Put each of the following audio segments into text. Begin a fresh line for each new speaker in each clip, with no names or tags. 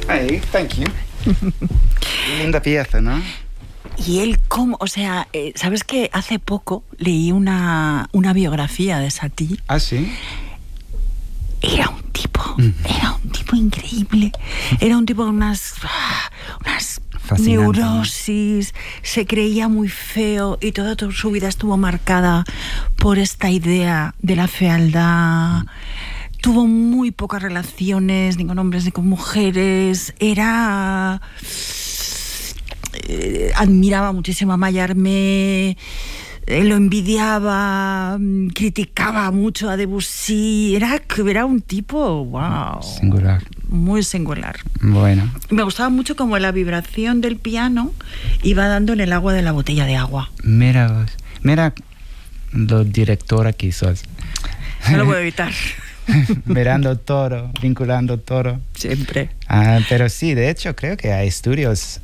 Hey, thank you. Linda pieza, ¿no?
Y él, ¿cómo? O sea, ¿sabes qué? Hace poco leí una biografía de Satie.
¿Ah, sí?
Era un tipo increíble. Era un tipo con unas neurosis, se creía muy feo y toda su vida estuvo marcada por esta idea de la fealdad. Tuvo muy pocas relaciones, ni con hombres ni con mujeres. Admiraba muchísimo a Mallarmé, lo envidiaba, criticaba mucho a Debussy. Era un tipo, wow,
singular,
muy singular.
Bueno,
Me gustaba mucho como la vibración del piano iba dando en el agua de la botella de agua.
Mira lo directora que sos.
No lo puedo evitar.
Mirando todo, vinculando todo.
Siempre.
Pero sí, de hecho creo que hay estudios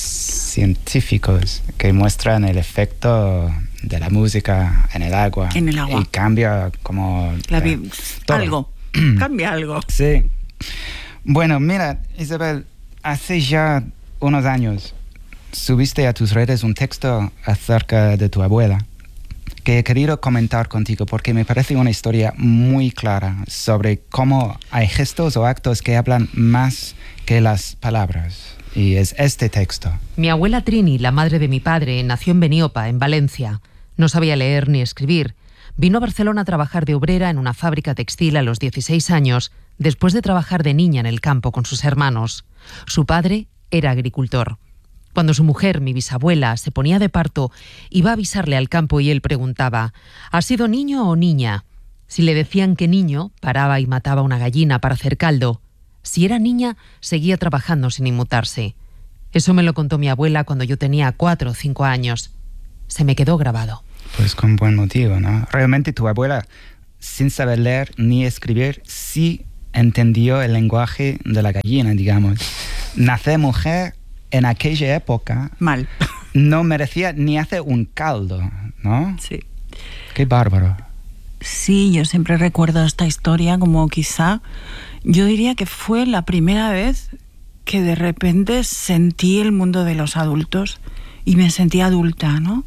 científicos que muestran el efecto de la música en el agua.
En el agua.
Y cambia como...
algo. Cambia algo.
Sí. Bueno, mira, Isabel, hace ya unos años subiste a tus redes un texto acerca de tu abuela que he querido comentar contigo porque me parece una historia muy clara sobre cómo hay gestos o actos que hablan más que las palabras. Y es este texto.
Mi abuela Trini, la madre de mi padre, nació en Beniopa, en Valencia. No sabía leer ni escribir. Vino a Barcelona a trabajar de obrera en una fábrica textil a los 16 años, después de trabajar de niña en el campo con sus hermanos. Su padre era agricultor. Cuando su mujer, mi bisabuela, se ponía de parto, iba a avisarle al campo y él preguntaba: ¿has sido niño o niña? Si le decían que niño, paraba y mataba una gallina para hacer caldo. Si era niña, seguía trabajando sin inmutarse. Eso me lo contó mi abuela cuando yo tenía 4 o 5 años. Se me quedó grabado.
Pues con buen motivo, ¿no? Realmente tu abuela, sin saber leer ni escribir, sí entendió el lenguaje de la gallina, digamos. Nacer mujer en aquella época...
Mal.
No merecía ni hacer un caldo, ¿no?
Sí.
Qué bárbaro.
Sí, yo siempre recuerdo esta historia como quizá... Yo diría que fue la primera vez que de repente sentí el mundo de los adultos y me sentí adulta, ¿no?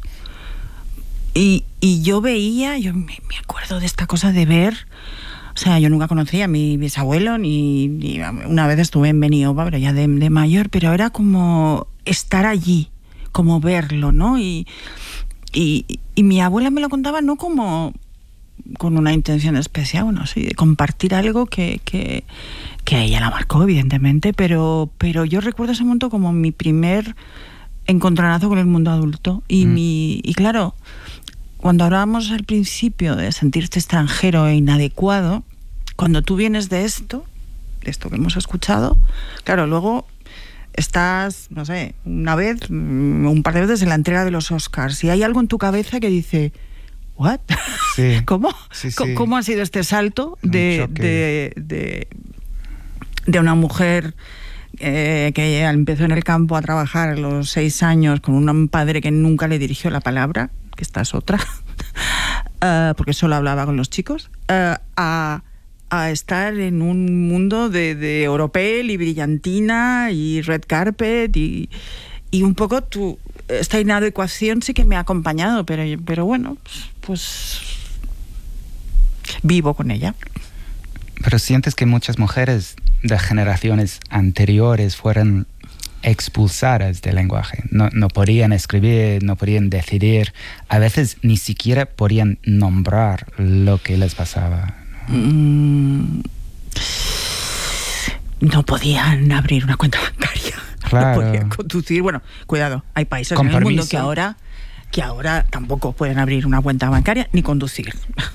Y yo veía, yo me acuerdo de esta cosa de ver... O sea, yo nunca conocí a mi bisabuelo, ni una vez estuve en Beniopa, pero ya de mayor, pero era como estar allí, como verlo, ¿no? Y mi abuela me lo contaba no como con una intención especial, bueno, sí, de compartir algo que a ella la marcó, evidentemente, pero yo recuerdo ese momento como mi primer encontronazo con el mundo adulto. Y claro... Cuando hablábamos al principio de sentirte extranjero e inadecuado, cuando tú vienes de esto que hemos escuchado, claro, luego estás, no sé, una vez, un par de veces en la entrega de los Oscars y hay algo en tu cabeza que dice, ¿what?
Sí.
¿Cómo?
Sí, sí.
¿Cómo ha sido este salto de una mujer que empezó en el campo a trabajar a los 6 años con un padre que nunca le dirigió la palabra, que esta es otra, porque solo hablaba con los chicos, a estar en un mundo de Oropel y brillantina y red carpet y un poco esta inadecuación sí que me ha acompañado, pero bueno, pues vivo con ella.
Pero sientes que muchas mujeres de generaciones anteriores fueron expulsadas del lenguaje. No podían escribir, no podían decidir. A veces ni siquiera podían nombrar lo que les pasaba.
No podían abrir una cuenta bancaria.
Claro.
No podían conducir. Bueno, cuidado, hay países en el mundo que ahora tampoco pueden abrir una cuenta bancaria ni conducir.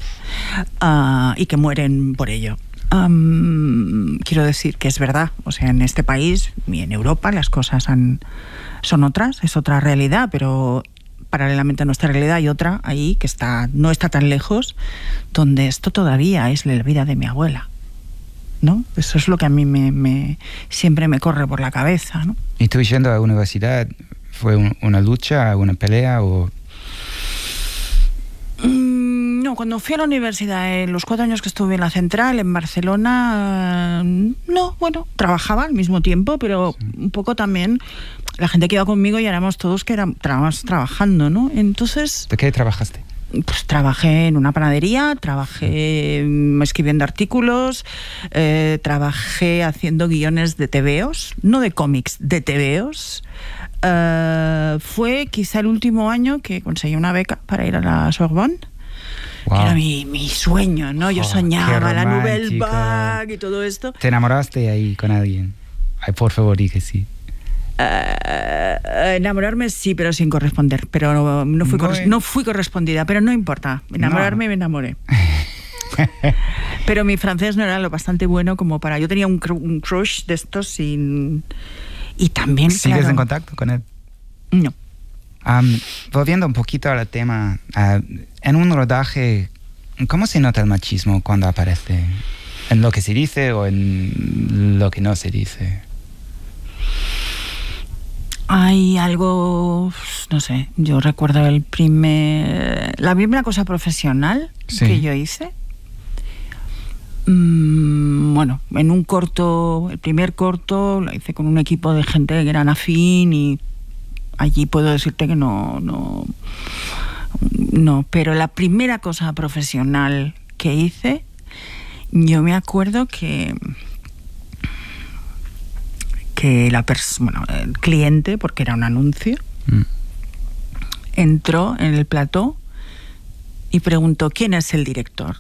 Y que mueren por ello. Quiero decir que es verdad, o sea, en este país y en Europa las cosas son otras, es otra realidad, pero paralelamente a nuestra realidad hay otra ahí que no está tan lejos, donde esto todavía es la vida de mi abuela, ¿no? Eso es lo que a mí siempre me corre por la cabeza, ¿no?
¿Y tú yendo a la universidad fue una lucha, una pelea o...?
No, cuando fui a la universidad, en los 4 años que estuve en la Central, en Barcelona, no, bueno, trabajaba al mismo tiempo, pero un poco también la gente que iba conmigo y éramos todos que estábamos trabajando, ¿no? Entonces...
¿De qué trabajaste?
Pues trabajé en una panadería, trabajé escribiendo artículos, trabajé haciendo guiones de tebeos, no de cómics, de tebeos. Fue quizá el último año que conseguí una beca para ir a la Sorbonne.
Wow.
Que era mi sueño, ¿no? Yo soñaba la Nouvelle Vague y todo esto.
¿Te enamoraste ahí con alguien? Ay, por favor, di que sí.
Enamorarme sí, pero sin corresponder. Pero no fui correspondida, pero no importa. Enamorarme, me enamoré. Pero mi francés no era lo bastante bueno como para... Yo tenía un crush de estos y también,
¿Sigues
claro,
en contacto con él?
No.
Volviendo un poquito al tema, en un rodaje, ¿cómo se nota el machismo cuando aparece? ¿En lo que se dice o en lo que no se dice?
Hay algo, no sé, yo recuerdo la primera cosa profesional que yo hice. Bueno, en un corto, el primer corto lo hice con un equipo de gente que eran afín y allí puedo decirte que no, pero la primera cosa profesional que hice, yo me acuerdo que el cliente, porque era un anuncio, entró en el plató y preguntó ¿quién es el director?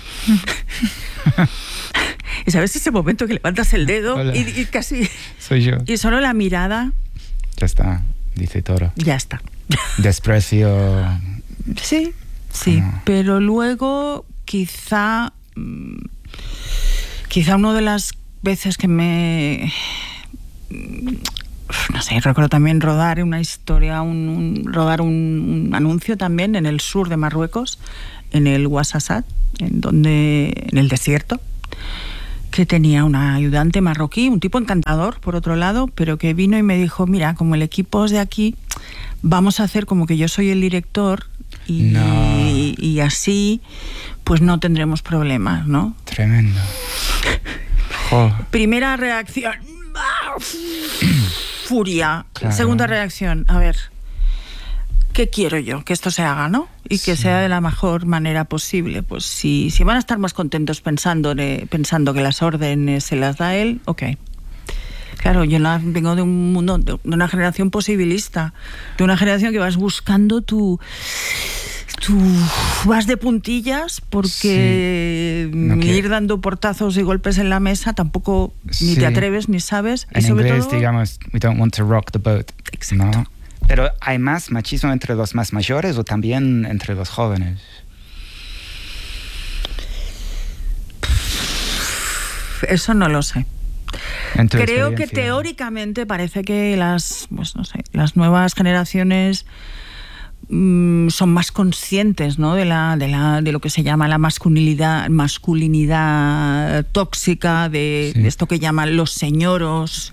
Y sabes ese momento que levantas el dedo y casi...
Soy yo.
Y solo la mirada...
Ya está, dice todo.
Ya está.
Desprecio...
Sí, pero luego quizá una de las veces que no sé, recuerdo también rodar una historia, rodar un anuncio también en el sur de Marruecos, en el Ouassasat, en el desierto, que tenía una ayudante marroquí, un tipo encantador por otro lado, pero que vino y me dijo, mira, como el equipo es de aquí, vamos a hacer como que yo soy el director y así pues no tendremos problemas, ¿no?
Tremendo. Oh.
Primera reacción, furia.
Claro.
Segunda reacción, a ver, ¿qué quiero yo? Que esto se haga, ¿no? Y que sea de la mejor manera posible. Pues si van a estar más contentos pensando que las órdenes se las da él, ok. Claro, yo vengo de un mundo, de una generación posibilista, de una generación que vas buscando vas de puntillas porque ir dando portazos y golpes en la mesa tampoco ni te atreves ni sabes.
En
y sobre
inglés,
todo,
digamos, we don't want to rock the boat.
Exacto.
¿No? Pero ¿hay más machismo entre los más mayores o también entre los jóvenes?
Eso no lo sé. Creo que teóricamente parece que las nuevas generaciones son más conscientes, ¿no? de lo que se llama la masculinidad tóxica, de esto que llaman los señoros,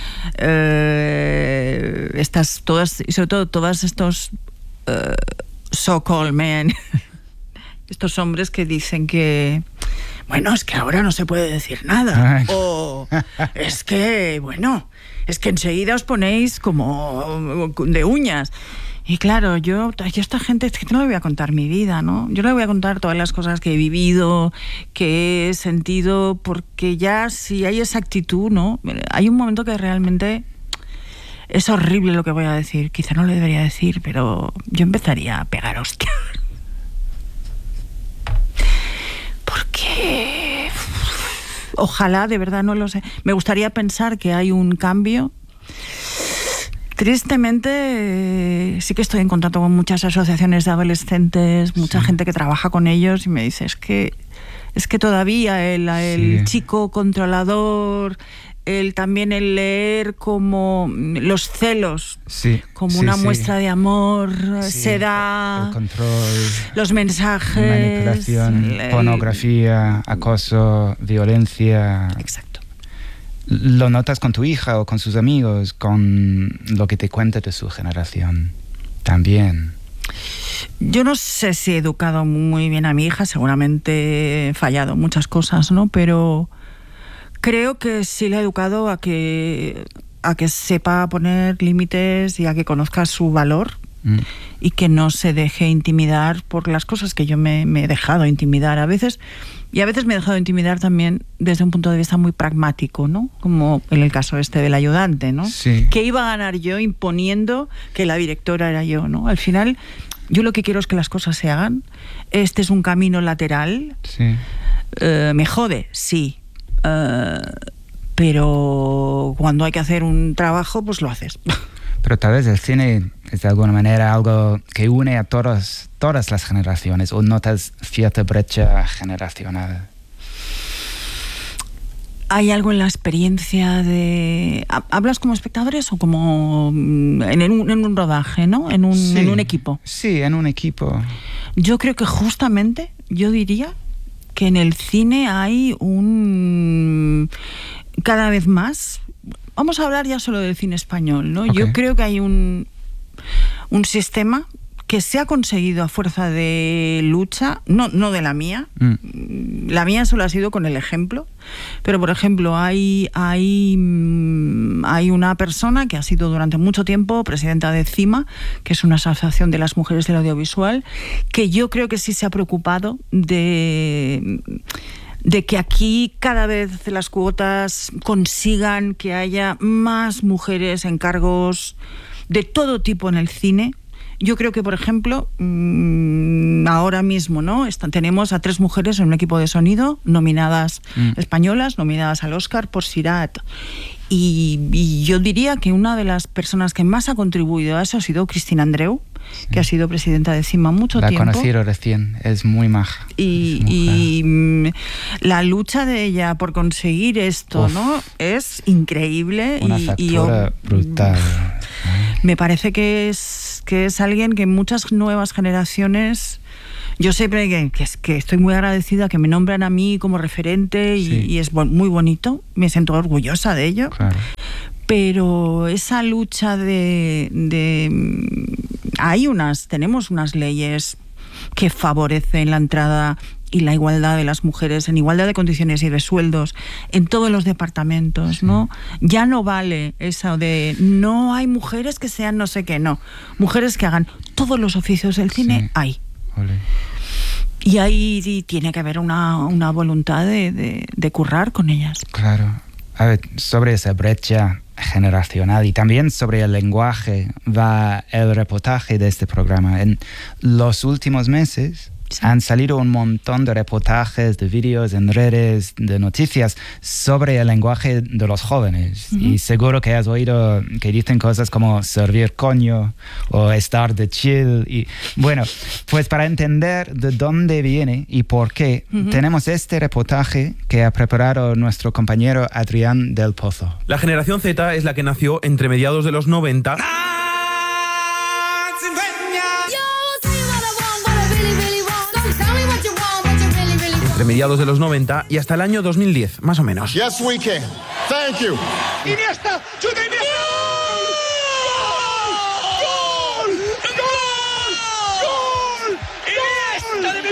y sobre todo todos estos so-called men, estos hombres que dicen que bueno, es que ahora no se puede decir nada. O es que enseguida os ponéis como de uñas. Y claro, yo a esta gente es que no le voy a contar mi vida, ¿no? Yo le voy a contar todas las cosas que he vivido, que he sentido, porque ya si hay esa actitud, ¿no? Hay un momento que realmente es horrible lo que voy a decir. Quizá no lo debería decir, pero yo empezaría a pegar hostias. Porque ojalá, de verdad, no lo sé. Me gustaría pensar que hay un cambio. Tristemente, sí que estoy en contacto con muchas asociaciones de adolescentes, mucha gente que trabaja con ellos y me dice, es que todavía el chico controlador, también el leer como los celos, como una muestra de amor, se da,
el control,
los mensajes,
manipulación, pornografía, acoso, violencia.
Exacto.
¿Lo notas con tu hija o con sus amigos, con lo que te cuenta de su generación también?
Yo no sé si he educado muy bien a mi hija, seguramente he fallado muchas cosas, ¿no? Pero Creo que sí le ha educado a que sepa poner límites y a que conozca su valor y que no se deje intimidar por las cosas que yo me he dejado intimidar a veces. Y a veces me he dejado intimidar también desde un punto de vista muy pragmático, ¿no? Como en el caso del ayudante, ¿no?
Sí.
¿Qué iba a ganar yo imponiendo que la directora era yo, ¿no? Al final, yo lo que quiero es que las cosas se hagan. Este es un camino lateral.
Sí.
Me jode, sí. Pero cuando hay que hacer un trabajo, pues lo haces.
Pero tal vez el cine es de alguna manera algo que une a todas las generaciones, o notas cierta brecha generacional.
¿Hay algo en la experiencia de... ¿Hablas como espectadores o como en un rodaje, ¿no? En un equipo.
Sí, en un equipo.
Yo creo que justamente, yo diría que en el cine hay cada vez más... Vamos a hablar ya solo del cine español, ¿no?
Okay.
Yo creo que hay un sistema que se ha conseguido a fuerza de lucha, no de la mía. La mía solo ha sido con el ejemplo. Pero, por ejemplo, hay una persona que ha sido durante mucho tiempo presidenta de CIMA, que es una asociación de las mujeres del audiovisual, que yo creo que sí se ha preocupado de que aquí cada vez las cuotas consigan que haya más mujeres en cargos de todo tipo en el cine. Yo creo que, por ejemplo, ahora mismo, ¿no? Tenemos a 3 mujeres en un equipo de sonido nominadas españolas, nominadas al Oscar por Sirat. Y yo diría que una de las personas que más ha contribuido a eso ha sido Cristina Andreu, que ha sido presidenta de CIMA mucho tiempo.
La he conocido recién, es muy maja.
Y la lucha de ella por conseguir esto, ¿no? Es increíble.
Una factura brutal.
Me parece que es alguien que muchas nuevas generaciones... Yo siempre que estoy muy agradecida que me nombran a mí como referente y es muy bonito, me siento orgullosa de ello.
Claro.
Pero esa lucha tenemos unas leyes que favorecen la entrada y la igualdad de las mujeres en igualdad de condiciones y de sueldos en todos los departamentos, ¿no? Ya no vale eso de no hay mujeres que sean no sé qué, no. Mujeres que hagan todos los oficios del cine, hay.
Ole.
Y ahí tiene que haber una voluntad de currar con ellas.
Claro. A ver, sobre esa brecha generacional y también sobre el lenguaje va el reportaje de este programa. En los últimos meses han salido un montón de reportajes, de vídeos en redes, de noticias sobre el lenguaje de los jóvenes. Y seguro que has oído que dicen cosas como servir coño o estar de chill. Y bueno, pues para entender de dónde viene y por qué, tenemos este reportaje que ha preparado nuestro compañero Adrián del Pozo.
La generación Z es la que nació entre mediados de los 90... entre mediados de los 90 y hasta el año 2010, más o menos.
Yes, we can. Thank you.
Iniesta, chuta Iniesta. ¡Gol! ¡Gol! ¡Gol! ¡Iniesta de mi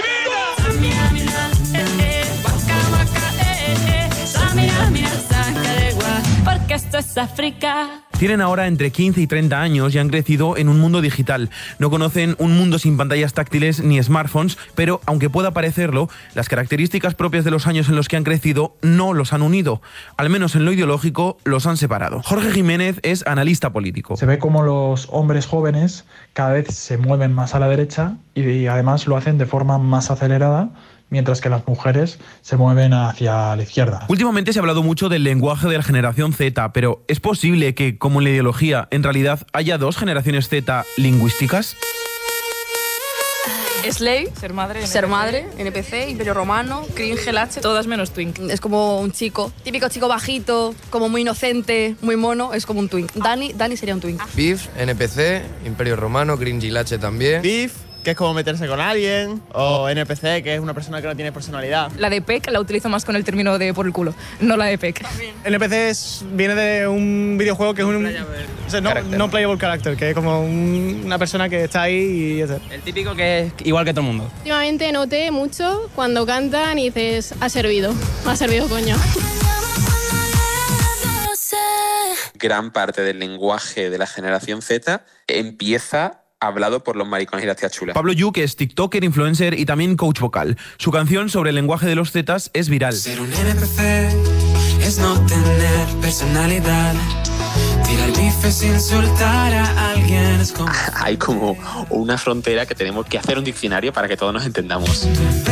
vida!
Porque esto es África.
Tienen ahora entre 15 y 30 años y han crecido en un mundo digital. No conocen un mundo sin pantallas táctiles ni smartphones, pero aunque pueda parecerlo, las características propias de los años en los que han crecido no los han unido. Al menos en lo ideológico los han separado. Jorge Jiménez es analista político.
Se ve como los hombres jóvenes cada vez se mueven más a la derecha y además lo hacen de forma más acelerada, mientras que las mujeres se mueven hacia la izquierda.
Últimamente se ha hablado mucho del lenguaje de la generación Z, pero ¿es posible que, como en la ideología, en realidad haya 2 generaciones Z lingüísticas?
Slave, ser madre, NPC, Imperio Romano, Cringe, H, todas menos Twink. Es como un chico, típico chico bajito, como muy inocente, muy mono, es como un Twink. Dani sería un Twink.
Beef, NPC, Imperio Romano, Cringe y H también.
Beef, que es como meterse con alguien, o NPC, que es una persona que no tiene personalidad.
La de PEC la utilizo más con el término de por el culo, no la de PEC.
NPC viene de un videojuego que es un... no playable character, que es como una persona que está ahí y eso.
El típico que es igual que todo el mundo.
Últimamente noté mucho cuando cantan y dices, ha servido coño. gran parte del lenguaje de la generación Z empieza hablado por los maricones y las tías chulas.
Pablo Yu, que es tiktoker, influencer y también coach vocal. Su canción sobre el lenguaje de los Zetas es viral.
Ser un NPC es no tener personalidad. Tirar bifes sin insultar a alguien es como...
Hay como una frontera que tenemos que hacer un diccionario para que todos nos entendamos.